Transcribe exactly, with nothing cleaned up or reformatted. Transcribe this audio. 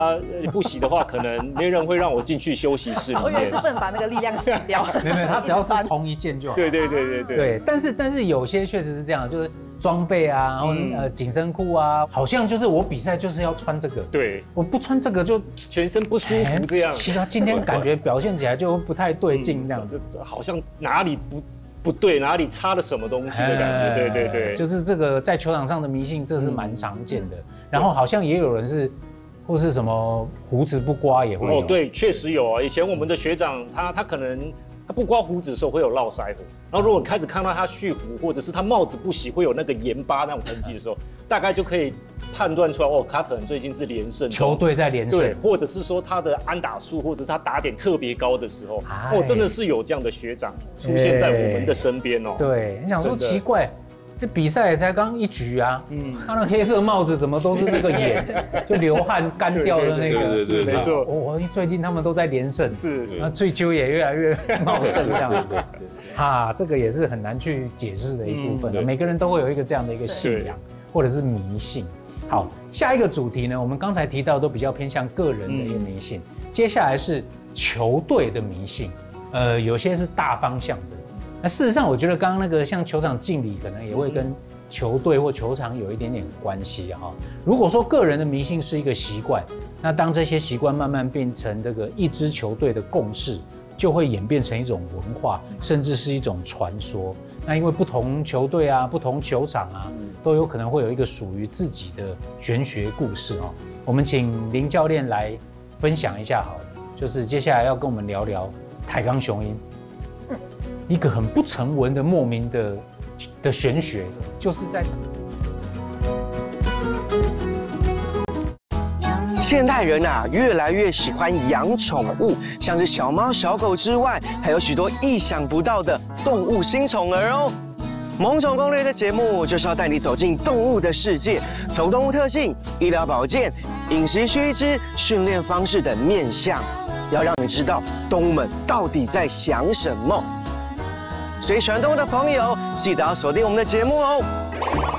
啊，不洗的话，可能没人会让我进去休息室里面。 我以为是不能把那个力量洗掉。 没有没有，它只要是同一件就好。 对对对对对。 对，但是但是有些确实是这样，就是装备啊，然后、嗯、呃紧身裤啊，好像就是我比赛就是要穿这个。 对， 我不穿这个就全身不舒服这样。 其他今天感觉表现起来就不太对劲这样子、 嗯，好像哪里不。不对，哪里插了什么东西的感觉？对对对， 就是这个在球场上的迷信，这是蛮常见的。然后好像也有人是，或是什么胡子不刮也会有。 哦，对，确实有啊。以前我们的学长，他他可能他不刮胡子的时候会有络腮胡，然后如果你开始看到他蓄胡，或者是他帽子不洗会有那个盐巴那种痕迹的时候，大概就可以判断出来，哦，他可能最近是连胜， 球队在连胜， 对，或者是说他的安打数，或者是他打点特别高的时候，哦，真的是有这样的学长出现在我们的身边哦。 对，你想说奇怪。这比赛也才刚一局啊，嗯，他那黑色帽子怎么都是那个眼，就流汗干掉的那个， 对对对，没错。 我最近他们都在连胜， 是， 那追求也越来越茂盛这样子，哈，这个也是很难去解释的一部分的。每个人都会有一个这样的一个信仰或者是迷信。好，下一个主题呢，我们刚才提到都比较偏向个人的一个迷信，接下来是球队的迷信，呃，有些是大方向的。那事实上，我觉得刚刚那个像球场敬礼，可能也会跟球队或球场有一点点关系哈。如果说个人的迷信是一个习惯，那当这些习惯慢慢变成这个一支球队的共识，就会演变成一种文化，甚至是一种传说。那因为不同球队啊、不同球场啊，都有可能会有一个属于自己的玄学故事哦。我们请林教练来分享一下好了，就是接下来要跟我们聊聊台钢雄鹰。一个很不成文的莫名的的玄学，就是在现代人啊，越来越喜欢养宠物，像是小猫、小狗之外，还有许多意想不到的动物新宠儿哦。萌宠攻略的节目就是要带你走进动物的世界，从动物特性、医疗保健、饮食须知、训练方式等面向，要让你知道动物们到底在想什么。所以喜欢动物的朋友，记得要锁定我们的节目哦。